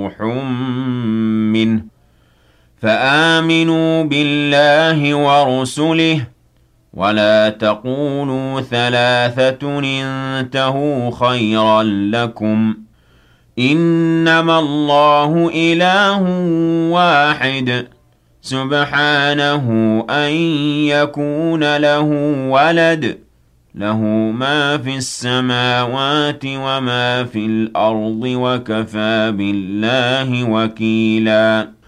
روح منه فآمنوا بالله ورسله ولا تقولوا ثلاثة انتهوا خيرا لكم إنما الله إله واحد سبحانه أن يكون له ولد له ما في السماوات وما في الأرض وكفى بالله وكيلا